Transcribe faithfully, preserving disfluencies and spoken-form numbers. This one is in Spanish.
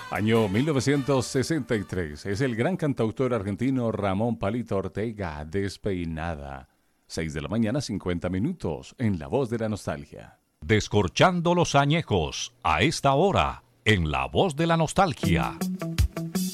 Año mil novecientos sesenta y tres. Es el gran cantautor argentino Ramón Palito Ortega, Despeinada. seis de la mañana, cincuenta minutos, en La Voz de la Nostalgia. Descorchando los añejos, a esta hora, en La Voz de la Nostalgia.